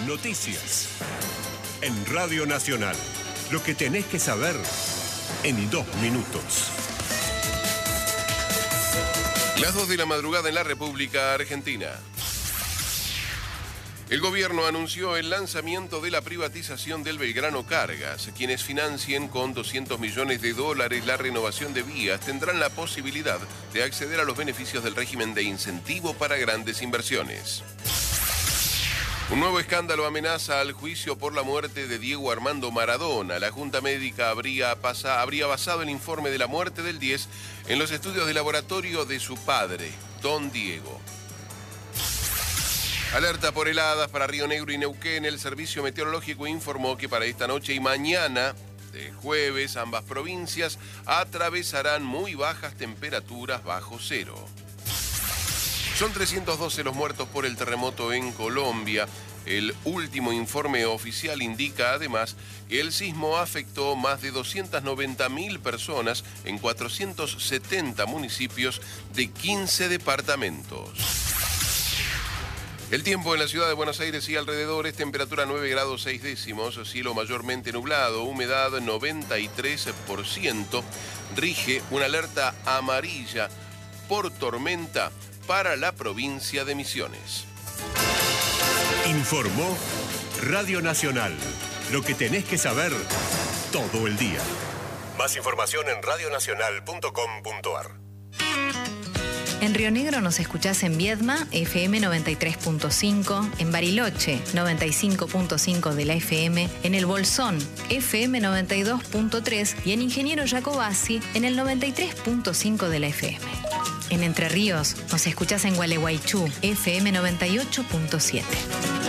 noticias. En Radio Nacional, lo que tenés que saber en 2 minutos. Las 2 de la madrugada en la República Argentina. El gobierno anunció el lanzamiento de la privatización del Belgrano Cargas. Quienes financien con $200 millones la renovación de vías tendrán la posibilidad de acceder a los beneficios del régimen de incentivo para grandes inversiones. Un nuevo escándalo amenaza al juicio por la muerte de Diego Armando Maradona. La Junta Médica habría basado el informe de la muerte del 10 en los estudios de laboratorio de su padre, Don Diego. Alerta por heladas para Río Negro y Neuquén. El Servicio Meteorológico informó que para esta noche y mañana, de jueves, ambas provincias atravesarán muy bajas temperaturas bajo cero. Son 312 los muertos por el terremoto en Colombia. El último informe oficial indica además que el sismo afectó más de 290.000 personas en 470 municipios de 15 departamentos. El tiempo en la ciudad de Buenos Aires y alrededores, temperatura 9 grados 6 décimos, cielo mayormente nublado, humedad 93%, rige una alerta amarilla por tormenta para la provincia de Misiones. Informó Radio Nacional, lo que tenés que saber todo el día. Más información en radionacional.com.ar. En Río Negro nos escuchás en Viedma, FM 93.5, en Bariloche, 95.5 de la FM, en El Bolsón, FM 92.3 y en Ingeniero Jacobasi, en el 93.5 de la FM. En Entre Ríos nos escuchás en Gualeguaychú, FM 98.7.